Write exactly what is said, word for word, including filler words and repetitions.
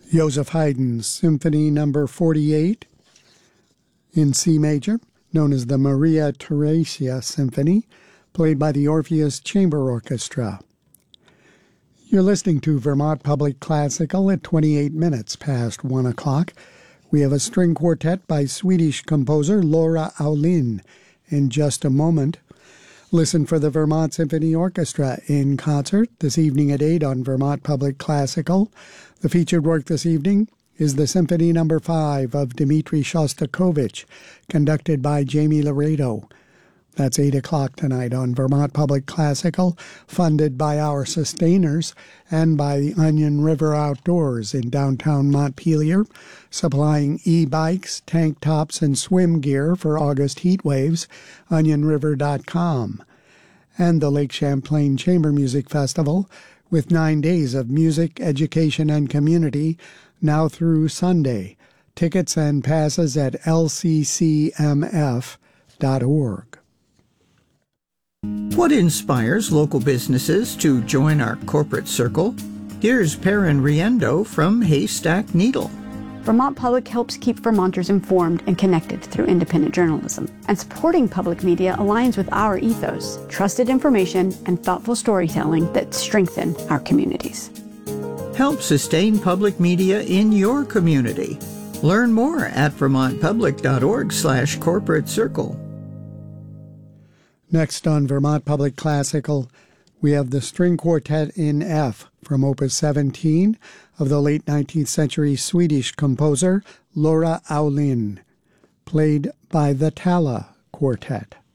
Joseph Haydn's Symphony Number forty-eight in C major, known as the Maria Theresia Symphony, played by the Orpheus Chamber Orchestra. You're listening to Vermont Public Classical at twenty-eight minutes past one o'clock. We have a string quartet by Swedish composer Laura Aulin. In just a moment, listen for the Vermont Symphony Orchestra in concert this evening at eight on Vermont Public Classical. The featured work this evening is the Symphony Number five of Dmitri Shostakovich, conducted by Jamie Laredo. That's eight o'clock tonight on Vermont Public Classical, funded by our sustainers and by the Onion River Outdoors in downtown Montpelier, supplying e-bikes, tank tops, and swim gear for August heat waves, onion river dot com. And the Lake Champlain Chamber Music Festival, with nine days of music, education, and community, now through Sunday. Tickets and passes at L C C M F dot org. What inspires local businesses to join our corporate circle? Here's Perrin Riendo from Haystack Needle. Vermont Public helps keep Vermonters informed and connected through independent journalism. And supporting public media aligns with our ethos, trusted information and thoughtful storytelling that strengthen our communities. Help sustain public media in your community. Learn more at vermont public dot org slash corporate circle. Next on Vermont Public Classical, we have the String Quartet in F from Opus seventeen of the late nineteenth century Swedish composer Laura Aulin, played by the Tala Quartet.